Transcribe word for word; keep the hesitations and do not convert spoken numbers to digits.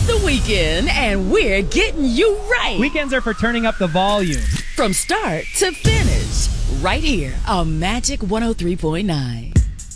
It's the weekend, and we're getting you right. Weekends are for turning up the volume. From start to finish, right here on Magic one oh three point nine.